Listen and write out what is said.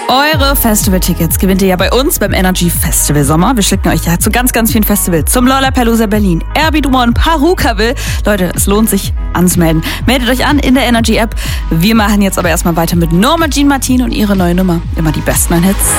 Eure Festival-Tickets gewinnt ihr ja bei uns beim Energy Festival Sommer. Wir schicken euch ja zu ganz, ganz vielen Festivals. Zum Lollapalooza Berlin, Herbie Dumont, Parukaville. Leute, es lohnt sich anzumelden. Meldet euch an in der Energy App. Wir machen jetzt aber erstmal weiter mit Norma Jean Martin und ihre neue Nummer. Immer die besten Hits.